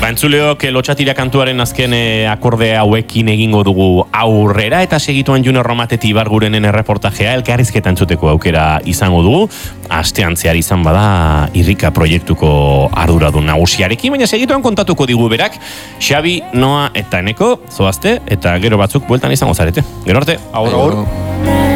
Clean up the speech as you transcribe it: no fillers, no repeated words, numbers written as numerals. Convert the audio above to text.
Entzuleok lotxatira kantuaren azken akorde hauekin egingo dugu aurrera eta segituan Junior Romateti Ibargurenen erreportajea elkarrizketa entzuteko aukera izango dugu. Astean zehar izan bada Irrika proiektuko arduradun nagusiarekin, baina segituan kontatuko digu berak Xabi, Noa eta Eneko, zoazte, eta gero batzuk bueltan izango zarete. Gero arte, aur.